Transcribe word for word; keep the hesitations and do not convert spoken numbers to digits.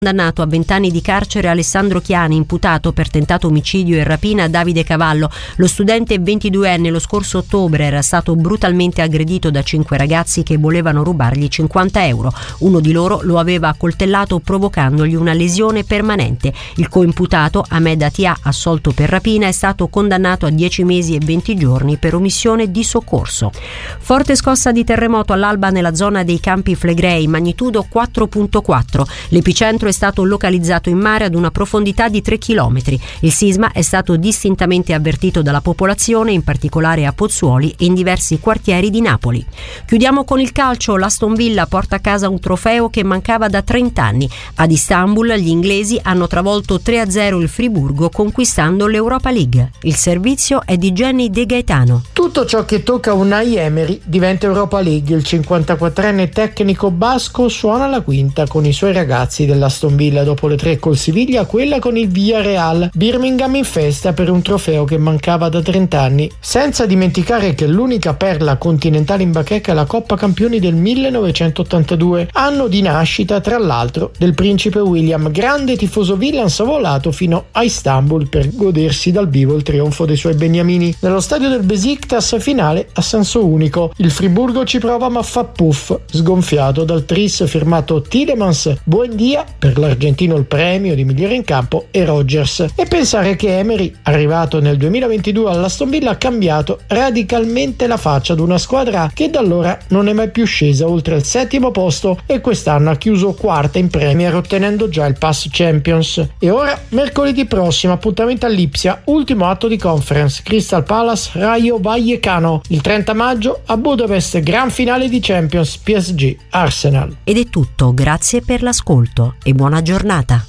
Condannato a vent'anni di carcere Alessandro Chiani, imputato per tentato omicidio e rapina a Davide Cavallo. Lo studente ventiduenne lo scorso ottobre era stato brutalmente aggredito da cinque ragazzi che volevano rubargli cinquanta euro. Uno di loro lo aveva accoltellato provocandogli una lesione permanente. Il coimputato Ahmed Atia, assolto per rapina, è stato condannato a dieci mesi e venti giorni per omissione di soccorso. Forte scossa di terremoto all'alba nella zona dei Campi Flegrei, magnitudo quattro virgola quattro. L'epicentro è stato localizzato in mare ad una profondità di tre chilometri. Il sisma è stato distintamente avvertito dalla popolazione, in particolare a Pozzuoli e in diversi quartieri di Napoli. Chiudiamo con il calcio. L'Aston Villa porta a casa un trofeo che mancava da trenta anni. Ad Istanbul gli inglesi hanno travolto tre a zero il Friburgo, conquistando l'Europa League. Il servizio è di Gianni De Gaetano. Tutto ciò che tocca Unai Emery diventa Europa League. Il cinquantaquattrenne tecnico basco suona la quinta con i suoi ragazzi dell'Aston Villa. Dopo le tre col Siviglia, quella con il Villarreal. Birmingham in festa per un trofeo che mancava da trenta anni. Senza dimenticare che l'unica perla continentale in bacheca è la Coppa Campioni del millenovecentottantadue, anno di nascita tra l'altro del principe William. Grande tifoso Villans ha volato fino a Istanbul per godersi dal vivo il trionfo dei suoi beniamini. Nello stadio del Besiktas, finale a senso unico. Il Friburgo ci prova ma fa puff, sgonfiato dal tris firmato Tielemans, Buendia per l'argentino il premio di migliore in campo e Rodgers. E pensare che Emery, arrivato nel duemilaventidue all'Aston Villa, ha cambiato radicalmente la faccia ad una squadra che da allora non è mai più scesa oltre il settimo posto e quest'anno ha chiuso quarta in Premier, ottenendo già il Pass Champions. E ora mercoledì prossimo appuntamento a Lipsia, ultimo atto di Conference, Crystal Palace Rayo Vallecano. Il trenta maggio a Budapest, gran finale di Champions, P S G Arsenal. Ed è tutto, grazie per l'ascolto e buona giornata.